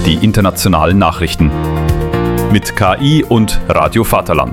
die internationalen Nachrichten. Mit KI und Radio Vaterland.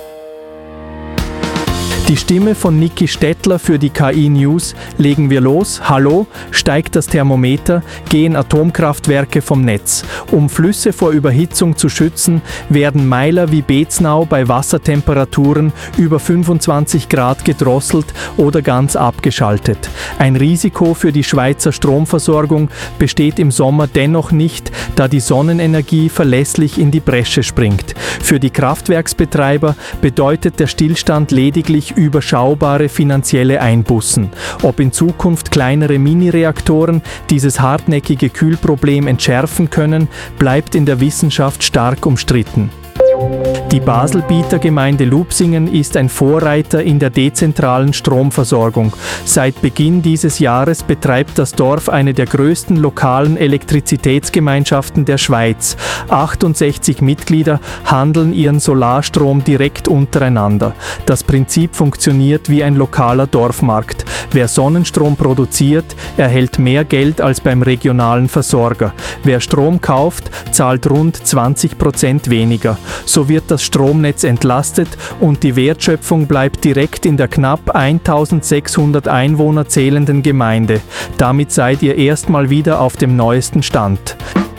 Die Stimme von Niki Stettler für die KI News. Legen wir los. Hallo, steigt das Thermometer, gehen Atomkraftwerke vom Netz. Um Flüsse vor Überhitzung zu schützen, werden Meiler wie Beznau bei Wassertemperaturen über 25 Grad gedrosselt oder ganz abgeschaltet. Ein Risiko für die Schweizer Stromversorgung besteht im Sommer dennoch nicht, da die Sonnenenergie verlässlich in die Bresche springt. Für die Kraftwerksbetreiber bedeutet der Stillstand lediglich überschaubare finanzielle Einbußen. Ob in Zukunft kleinere Mini-Reaktoren dieses hartnäckige Kühlproblem entschärfen können, bleibt in der Wissenschaft stark umstritten. Die Baselbieter Gemeinde Lubsingen ist ein Vorreiter in der dezentralen Stromversorgung. Seit Beginn dieses Jahres betreibt das Dorf eine der größten lokalen Elektrizitätsgemeinschaften der Schweiz. 68 Mitglieder handeln ihren Solarstrom direkt untereinander. Das Prinzip funktioniert wie ein lokaler Dorfmarkt. Wer Sonnenstrom produziert, erhält mehr Geld als beim regionalen Versorger. Wer Strom kauft, zahlt rund 20% weniger. So wird das Stromnetz entlastet und die Wertschöpfung bleibt direkt in der knapp 1600 Einwohner zählenden Gemeinde. Damit seid ihr erstmal wieder auf dem neuesten Stand.